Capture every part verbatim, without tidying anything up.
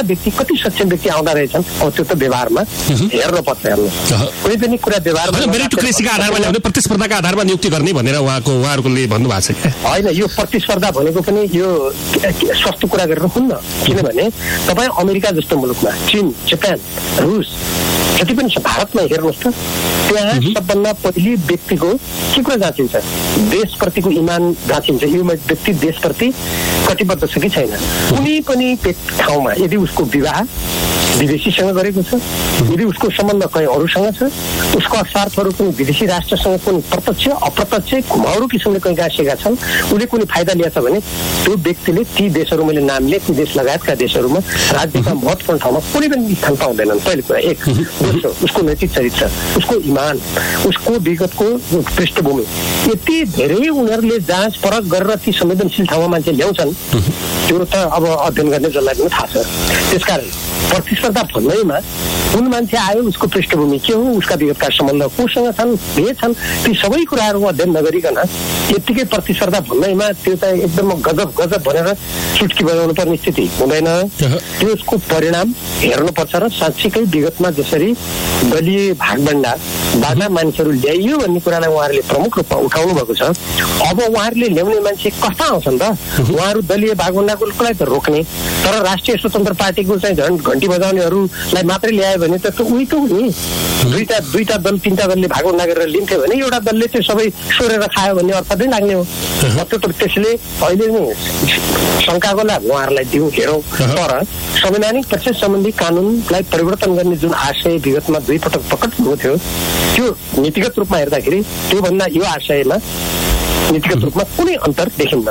व्यक्ति कति सक्षम व्यक्ति आउँदा रहेछन् अब त्यो त व्यवहारमा हेर्न पर्छ। हेर्नु कुनै पनि कुरा व्यवहारमा मेरिटोक्रेसीका आधारमा ल्याउने प्रतिस्पर्धाका आधारमा नियुक्ति गर्ने भनेर उहाँको उहाँहरूले भन्नुभएको छ। होइन यो प्रतिस्पर्धा भनेको पनि यो सस्तो कुरा गरेर हुन्न। किनभने तपाईँ अमेरिका जस्तो मुलुकमा चीन जापान रुस जति पनि छ भारतमा हेर्नुहोस् त त्यहाँ सबभन्दा पहिले व्यक्तिको के कुरा जाँचिन्छ देशप्रतिको इमान जाँचिन्छ। यो व्यक्ति देशप्रति कटिबद्ध छ कि छैन। कुनै पनि ठाउँमा यदि उसको विवाह विदेशीसँग गरेको छ यदि उसको सम्बन्ध कहीँ अरूसँग छ उसको स्वार्थहरू कुनै विदेशी राष्ट्रसँग कुनै प्रत्यक्ष अप्रत्यक्ष घुमाउरो किसिमले कहीँ गाँसेका छन् उसले कुनै फाइदा लिएछ भने त्यो व्यक्तिले ती देशहरू मैले नाम लिए ती देश लगायतका देशहरूमा राज्यका महत्त्वपूर्ण ठाउँमा कुनै पनि स्थान पाउँदैनन्। पहिलो कुरा एक दोस्रो उसको नैतिक चरित्र उसको इमान उसको विगतको पृष्ठभूमि यति धेरै उनीहरूले जाँच परख गरेर ती संवेदनशील ठाउँमा मान्छे ल्याउँछन् त्यो त अब अध्ययन गर्ने जसलाई पनि थाहा छ। त्यसकारण प्रतिस्पर्धा भन्दैमा कुन मान्छे आयो उसको पृष्ठभूमि के हो उसका विगतका सम्बन्ध कोसँग छन् के छन् ती सबै कुराहरू अध्ययन नगरिकन यत्तिकै प्रतिस्पर्धा भन्दैमा त्यो त एकदम गजब गजब भनेर चुटकी बजाउनु पर्ने स्थिति हुँदैन। त्यसको परिणाम हेर्नुपर्छ र साँच्चीकै विगतमा जसरी दलीय भागभण्डाबाट मान्छेहरू ल्याइयो भन्ने कुरालाई उहाँहरूले प्रमुख रूपमा उठाउनु भएको छ। अब उहाँहरूले ल्याउने मान्छे कस्ता आउँछन् त उहाँहरू दलीय भागभण्डाको लागि त रोक्ने तर राष्ट्रिय स्वतन्त्र पार्टीको चाहिँ झन् घन्टी बजाउनेहरूलाई मात्रै ल्यायो भने त उही त हो नि। दुईटा दुईटा दल तिनवटा दलले भागभण्डा गरेर लिन्थ्यो भने एउटा दलले चाहिँ सबै सोरेर खायो भन्ने अर्थ नै लाग्ने हो। त्यो त त्यसले अहिले नै शङ्काको लागि उहाँहरूलाई दिउँ हेरौँ तर संवैधानिक प्रक्रिया सम्बन्धी कानुनलाई परिवर्तन गर्ने जुन आशय विगतमा दुई पटक प्रकट भएको थियो त्यो नीतिगत रूपमा हेर्दाखेरि त्योभन्दा यो आशयमा नीतिगत रूपमा कुनै अन्तर देखिन्न।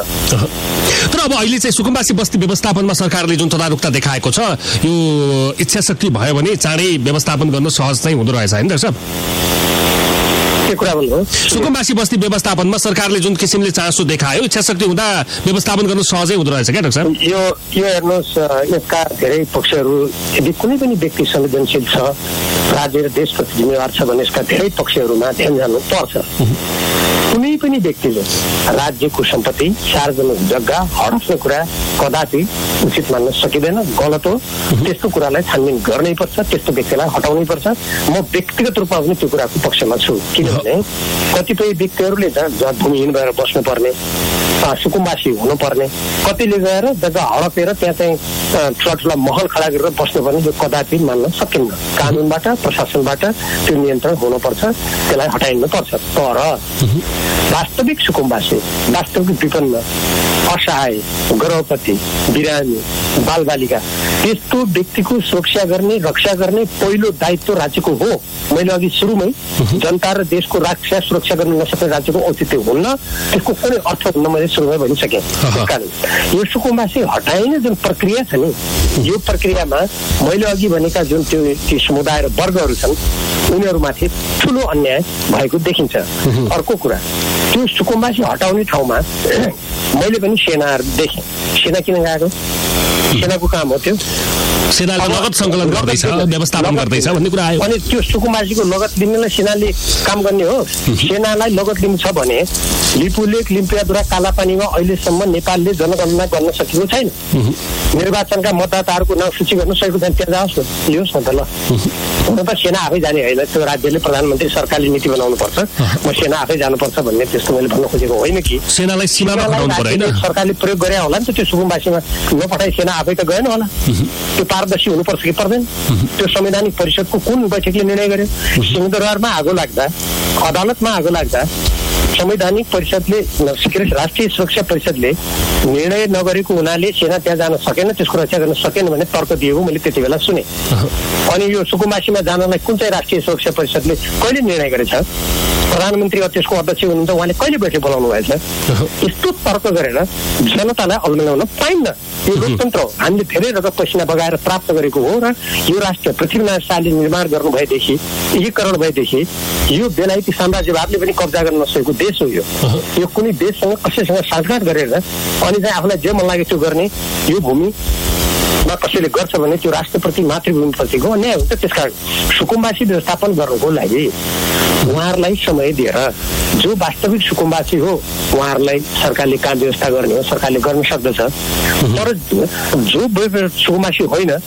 तर अब अहिले चाहिँ सुकुम्बासी बस्ती व्यवस्थापनमा सरकारले जुन तदारुकता देखाएको छ यो इच्छा शक्ति भयो भने चाँडै व्यवस्थापन गर्न सहज चाहिँ हुँदो रहेछ होइन डाक्टर साहब? सुकुम्बासी बस्ती व्यवस्थापनमा सरकारले जुन किसिमले चासो देखायो इच्छा शक्ति हुँदा व्यवस्थापन गर्न सहजै हुँदो रहेछ क्या डाक्टर साहब? यो यो हेर्नुहोस् यसका धेरै पक्षहरू यदि कुनै पनि व्यक्ति संवेदनशील छ राज्य र देशप्रति जिम्मेवार छ भने यसका धेरै पक्षहरूमा ध्यान जानु पर्छ। कुनै पनि व्यक्तिले राज्यको सम्पत्ति सार्वजनिक जग्गा हडप्ने कुरा कदापि उचित मान्न सकिँदैन गलत हो। त्यस्तो कुरालाई छानबिन गर्नै पर्छ त्यस्तो व्यक्तिलाई हटाउनै पर्छ। म व्यक्तिगत रूपमा पनि त्यो कुराको पक्षमा छु। किनभने कतिपय व्यक्तिहरूले जहाँ भूमिहीन भएर बस्नुपर्ने सुकुम्बासी हुनुपर्ने कतिले गएर जग्गा हडपेर त्यहाँ चाहिँ ठुला महल खडा गरेर बस्नुपर्ने जो कदापि मान्न सकिन्न। कानुनबाट प्रशासनबाट त्यो नियन्त्रण हुनुपर्छ त्यसलाई हटाइनु पर्छ। तर वास्तविक सुकुम्बासी वास्तविक विपन्न असहाय गर्भवती बिरामी बालबालिका त्यस्तो व्यक्तिको सुरक्षा गर्ने रक्षा गर्ने पहिलो दायित्व राज्यको हो। मैले अघि सुरुमै जनता र देशको रक्षा सुरक्षा गर्न नसक्ने राज्यको औचित्य हुन्न त्यसको कुनै अर्थ हुन्न मैले सुरुमै भनिसकेँ। त्यसकारण यो सुकुम्बासी हटाइने जुन प्रक्रिया छ नि यो प्रक्रियामा मैले अघि भनेका जुन त्यो ती समुदाय र वर्गहरू छन् उनीहरूमाथि ठुलो अन्याय भएको देखिन्छ। अर्को कुरा त्यो सुकुम्बासी हटाउने ठाउँमा मैले पनि सेनाहरू देखेँ। सेना किन गएको? सेनाको काम हो त्यो सेनाले लगत सङ्कलन गर्दैछ व्यवस्थापन गर्दैछ भन्ने कुरा आयो। अनि त्यो सुकुम्बासीको लगत लिनेलाई सेनाले काम गर्ने हो। सेनालाई लगत लिनु छ भने लिपुलेक लिम्पियादुरा कालापानीमा अहिलेसम्म नेपालले जनगणना गर्न सकेको छैन। निर्वाचनका मतदाताहरूको नाउँ सूची गर्न सकेको छैन। त्यहाँ जाओस् न लियोस् न त ल। हुन त सेना आफै जाने होइन त्यो राज्यले प्रधानमन्त्री सरकारले नीति बनाउनु पर्छ म सेना आफै जानुपर्छ भन्ने त्यस्तो मैले भन्न खोजेको होइन कि सेनालाई सीमामा हटाउनु पर्दैन। सरकारले प्रयोग गरे होला नि त त्यो सुकुम्बासीमा नपठाइ सेना आफै त गएन होला। त्यो पारदर्शी हुनुपर्छ कि पर्दैन? त्यो संवैधानिक परिषदको कुन बैठकले निर्णय गर्यो? सिंहदरबारमा आगो लाग्दा अदालतमा आगो लाग्दा संवैधानिक परिषदले राष्ट्रिय सुरक्षा परिषदले निर्णय नगरेको हुनाले सेना त्यहाँ जान सकेन त्यसको रक्षा गर्न सकेन भने तर्क दिएको मैले त्यति बेला सुने। अनि यो सुकुम्बासीमा जानलाई कुन चाहिँ राष्ट्रिय सुरक्षा परिषदले कहिले निर्णय गरेछ? प्रधानमन्त्री त्यसको अध्यक्ष हुनुहुन्छ उहाँले कहिले बैठक बोलाउनु भएछ? यस्तो तर्क गरेर जनतालाई अल्मल्याउन पाइन्न। यो लोकतन्त्र हो। हामीले धेरै रगत पसिना बगाएर प्राप्त गरेको हो र यो राष्ट्र पृथ्वीनारायण शाहले निर्माण गर्नु भएदेखि एकीकरण भएदेखि यो बेलायती साम्राज्यवादले पनि कब्जा गर्न नसकेको देश हो। यो यो कुनै देशसँग कसैसँग साँठगाँठ गरेर अनि चाहिँ आफूलाई जे मन लाग्यो त्यो गर्ने यो भूमि कसैले गर्छ भने त्यो राष्ट्रप्रति मातृभूमिप्रतिको अन्याय हुन्छ। त्यसकारण सुकुम्बासी व्यवस्थापन गर्नुको लागि उहाँहरूलाई समय दिएर जो वास्तविक सुकुम्बासी हो उहाँहरूलाई सरकारले काम व्यवस्था गर्ने हो सरकारले गर्न सक्दछ। तर जो सुकुम्बासी होइन